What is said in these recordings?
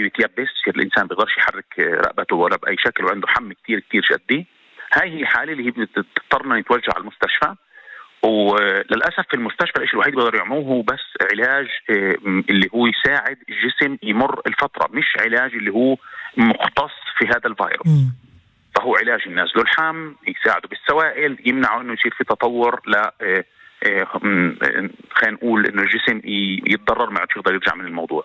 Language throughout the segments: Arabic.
بيتيبس، الإنسان بيقدرش يحرك رقبته ولا بأي شكل وعنده حم كتير كتير شديد. هاي هي حالة اللي هي بتضطرنا نتوجه على المستشفى. وللأسف في المستشفى الشيء الوحيد بيقدر يعملوه هو بس علاج اللي هو يساعد الجسم يمر الفترة، مش علاج اللي هو مختص في هذا الفيروس. فهو علاج الناس له الحام، يساعده بالسوائل، يمنعه انه يصير في تطور لا خلينا نقول انه الجسم يتضرر ما عادش يقدر يرجع من الموضوع.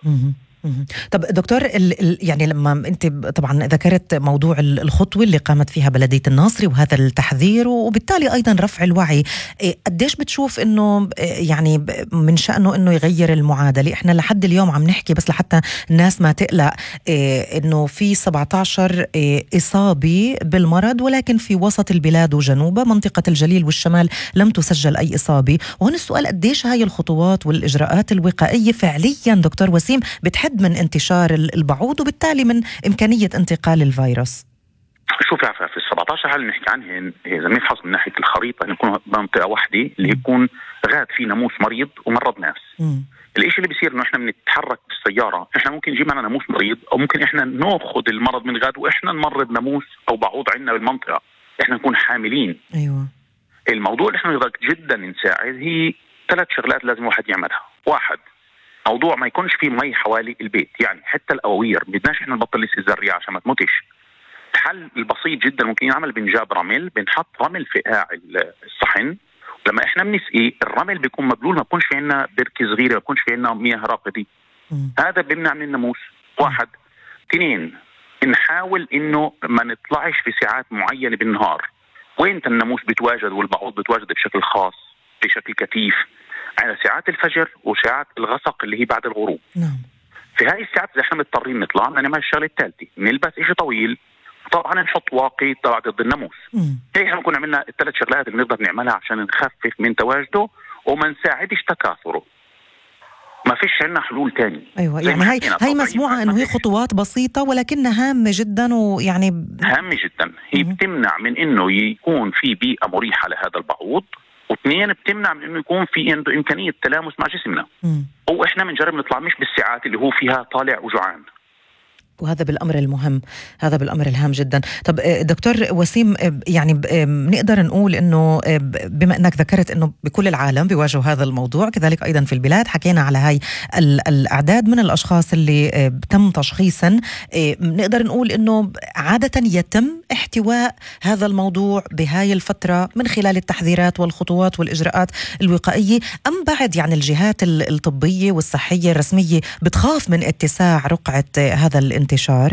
طب دكتور، يعني لما انت طبعا ذكرت موضوع الخطوه اللي قامت فيها بلديه الناصري وهذا التحذير وبالتالي ايضا رفع الوعي، قديش بتشوف انه يعني من شأنه انه يغير المعادله؟ احنا لحد اليوم عم نحكي بس لحتى الناس ما تقلق انه في 17 اصابه بالمرض، ولكن في وسط البلاد وجنوبها منطقه الجليل والشمال لم تسجل اي اصابه. وهون السؤال، قديش هاي الخطوات والاجراءات الوقائيه فعليا دكتور وسيم بتحد من انتشار البعوض وبالتالي من إمكانية انتقال الفيروس؟ شوف يا عفاف، ال 17 اللي نحكي عنهن إذا بنفحص من ناحية الخريطة نكون منطقة واحدة اللي يكون غاد في ناموس مريض ومرض ناس. الإشي اللي بيصير إنه إحنا بنتحرك بالسيارة، إحنا ممكن نجيب معنا ناموس مريض أو ممكن إحنا نأخذ المرض من غاد وإحنا نمرض ناموس أو بعوض عندنا بالمنطقة، إحنا نكون حاملين. أيوة. الموضوع اللي إحنا نقدر جدا نساعد هي 3 شغلات لازم واحد يعملها. واحد، موضوع ما يكونش فيه مي حوالي البيت، يعني حتى الأواوير بدناش إحنا نبطل نسقي الزريعة عشان ما تموتش. الحل البسيط جدا ممكن يعمل، بنجاب رمل، بنحط رمل في قاع الصحن، لما إحنا بنسقي الرمل بيكون مبلول، ما بيكونش في عنا بركة صغيرة، ما بيكونش في عنا مياه راقدة. هذا بيمنع من الناموس. واحد. 2، نحاول إنه ما نطلعش في ساعات معينة بالنهار وين الناموس بتواجد والبعوض بتواجد بشكل خاص بشكل كثيف، على ساعات الفجر وساعات الغسق اللي هي بعد الغروب. في هاي الساعات إذا احنا مضطرين نطلع بدنا نعمل الشغلة الثالثة، نلبس إشي طويل، طبعا نحط واقي تبع ضد الناموس. هي احنا بنكون عملنا ال3 شغلات اللي نقدر نعملها عشان نخفف من تواجده وما نساعدش تكاثره. ما فيش عنا حلول تاني. أيوة، يعني هاي مسموعة إنه هي خطوات بسيطة ولكنها هامة جدا، ويعني هامة جدا. هي بتمنع من إنه يكون في بيئة مريحة لهذا البعوض، و2 بتمنع من إنه يكون في عنده إمكانية تلامس مع جسمنا. وإحنا بنجرب نطلع مش بالساعات اللي هو فيها طالع وجوعان. وهذا بالأمر المهم، هذا بالأمر الهام جدا. طب دكتور وسيم، يعني بنقدر نقول إنه بما أنك ذكرت إنه بكل العالم بيواجهوا هذا الموضوع، كذلك أيضا في البلاد، حكينا على هاي الأعداد من الأشخاص اللي تم تشخيصا، بنقدر نقول إنه عادة يتم احتواء هذا الموضوع بهاي الفترة من خلال التحذيرات والخطوات والإجراءات الوقائية، أم بعد يعني الجهات الطبية والصحية الرسمية بتخاف من اتساع رقعة هذا الانتشار؟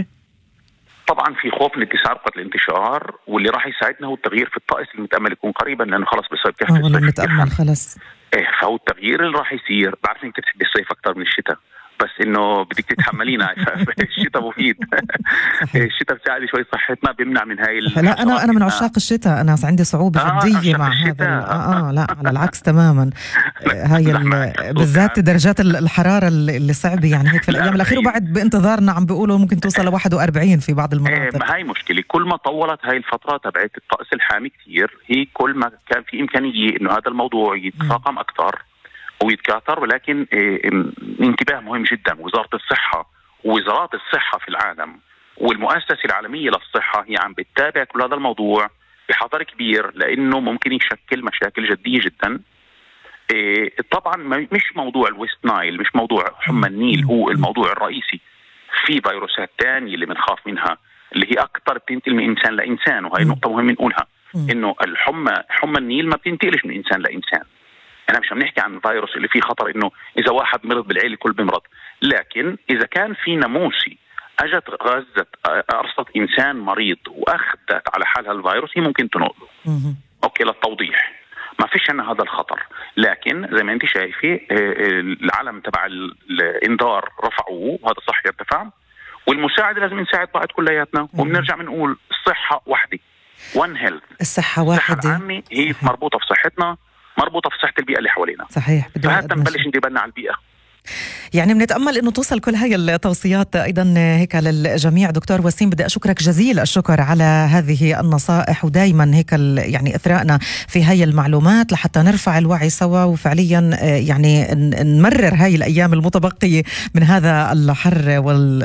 طبعا في خوف من اتساع رقعة الانتشار، واللي راح يساعدنا هو التغيير في الطقس المتأمل يكون قريبا، لانه خلص بصير كيف المتأمل خلص. فهو التغيير اللي راح يصير. بعرف انك بتحبي الصيف اكثر من الشتاء، بس انه بدك تتحملينا. الشتاء مفيد. الشتاء بتساعد شوي صحتنا، بيمنع من هاي لا انا من عشاق الشتاء، انا عندي صعوبه جديه مع هذا. لا على العكس تماما. هاي بالذات درجات الحراره اللي صعبه يعني هيك في الايام الاخيره، وبعد بانتظارنا عم بيقولوا ممكن توصل ل 41 في بعض المناطق. ما هاي مشكله، كل ما طولت هاي الفتره تبعت الطقس الحامي كثير، هي كل ما كان في امكانيه انه هذا الموضوع يتفاقم اكثر ويتكاثر. ولكن انتباه مهم جدا، وزارة الصحة ووزارات الصحة في العالم والمؤسسة العالمية للصحة هي عم بتتابع كل هذا الموضوع بحذر كبير، لأنه ممكن يشكل مشاكل جدية جدا. طبعا مش موضوع الويست نايل، مش موضوع حمى النيل هو الموضوع الرئيسي. في فيروسات تانية اللي بنخاف منها اللي هي أكثر بتنتقل من إنسان لإنسان، وهي نقطة مهمة نقولها، إنه حمى النيل ما بتنتقلش من إنسان لإنسان. أنا مش عم نحكي عن فيروس اللي فيه خطر إنه إذا واحد مرض بالعيلة كل بمرض، لكن إذا كان في ناموسي أجت غزت أرصت إنسان مريض وأخذت على حالها الفيروس، هي ممكن تنقله. أوكي، للتوضيح ما فيش عنا هذا الخطر، لكن زي ما أنت شايفة العلم تبع الإنذار رفعوه، وهذا صح يرتفع، والمساعدة لازم نساعد بعض كلياتنا. وبنرجع بنقول الصحة وحدة، one health، الصحة واحدة. الصحة العامة هي مربوطة في صحتنا، مربوطة في صحة البيئة اللي حوالينا. صحيح. فهذا نبلش ندبلنا على البيئة. يعني بنتأمل أنه توصل كل هاي التوصيات أيضا هيك للجميع. دكتور وسيم، بدي أشكرك جزيل الشكر على هذه النصائح، ودايما هيك يعني إثراءنا في هاي المعلومات لحتى نرفع الوعي سوا، وفعليا يعني نمرر هاي الأيام المتبقية من هذا الحر